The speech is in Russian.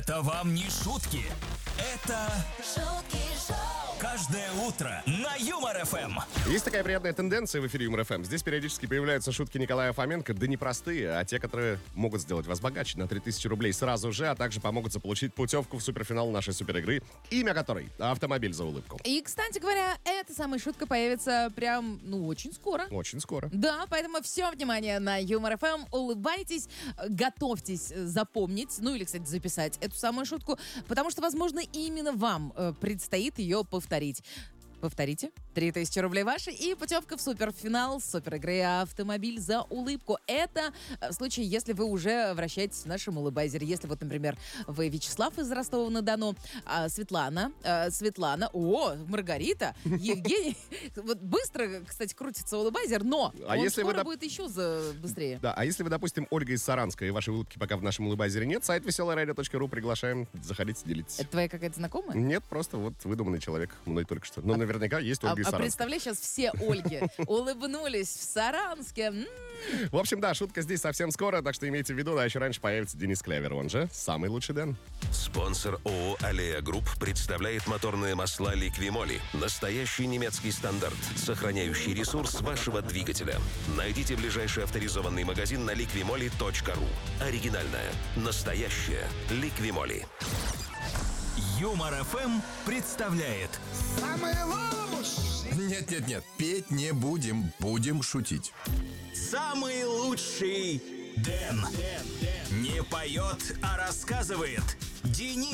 Это вам не шутки. Это шутки шоу. каждое утро на Юмор ФМ. Есть такая приятная тенденция в эфире Юмор ФМ. Здесь периодически появляются шутки Николая Фоменко, да не простые, а те, которые могут сделать вас богаче на 3000 рублей сразу же, а также помогут заполучить путевку в суперфинал нашей суперигры, имя которой «Автомобиль за улыбку». И, кстати говоря, эта самая шутка появится прям, очень скоро. Очень скоро. Да, поэтому все внимание на Юмор ФМ. Улыбайтесь, готовьтесь запомнить, или, кстати, записать эту самую шутку, потому что, возможно, именно вам предстоит ее повторить. Повторите. 3000 рублей ваши и путевка в суперфинал суперигры «Автомобиль за улыбку». Это в случае, если вы уже вращаетесь в нашем улыбайзере. Если вот, например, вы Вячеслав из Ростова-на-Дону, Светлана, Маргарита, Евгений. Вот быстро, кстати, крутится улыбайзер, но он скоро будет еще быстрее. Да, а если вы, допустим, Ольга из Саранска, и вашей улыбки пока в нашем улыбайзере нет, сайт веселорадио.ру, приглашаем, заходите, делитесь. Это твоя какая-то знакомая? Нет, просто вот выдуманный человек мной только что. Но наверняка есть Ольга из Саранска. Представляй, сейчас все Ольги улыбнулись в Саранске. В общем, да, шутка здесь совсем скоро, так что имейте в виду, а еще раньше появится Денис Клявер, он же самый лучший Дэн. Спонсор ООО «Аллея Групп» представляет моторные масла «Ликвимоли». Настоящий немецкий стандарт, сохраняющий ресурс вашего двигателя. Найдите ближайший авторизованный магазин на liquimoli.ru. Оригинальная, настоящая «Ликвимоли». Юмор ФМ представляет Самый лучший. Нет, петь не будем, будем шутить. самый лучший Дэн. Не поет, а рассказывает. Денис